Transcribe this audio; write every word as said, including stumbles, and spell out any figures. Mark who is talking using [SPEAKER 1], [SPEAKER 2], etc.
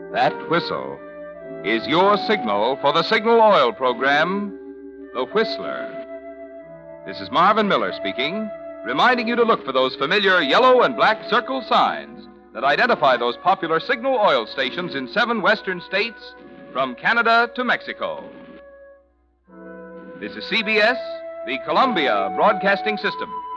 [SPEAKER 1] That whistle is your signal for the Signal Oil program, The Whistler. This is Marvin Miller speaking, reminding you to look for those familiar yellow and black circle signs that identify those popular Signal Oil stations in seven western states from Canada to Mexico. This is C B S, the Columbia Broadcasting System.